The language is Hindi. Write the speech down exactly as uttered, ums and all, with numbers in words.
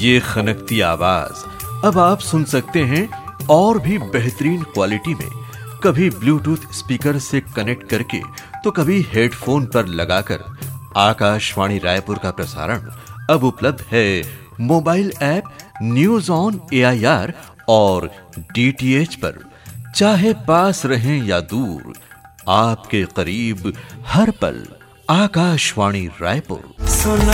ये खनकती आवाज अब आप सुन सकते हैं और भी बेहतरीन क्वालिटी में, कभी ब्लूटूथ स्पीकर से कनेक्ट करके तो कभी हेडफोन पर लगाकर। आकाशवाणी रायपुर का प्रसारण अब उपलब्ध है mobile app news on A I R और डी टी एच पर। चाहे पास रहें या दूर, आपके करीब हर पल आकाशवाणी रायपुर। सुना